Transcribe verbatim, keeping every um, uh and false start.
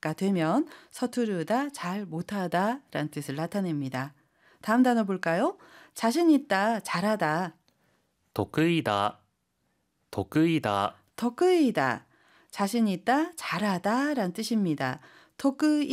가 되면 서투르다, 잘 못하다 라는 뜻을 나타냅니다. 다음 단어 볼까요? 자신 있다, 잘하다, 得意だ、得意だ。 덕의이다, 자신 있다, 잘하다 라는 뜻입니다. 덕의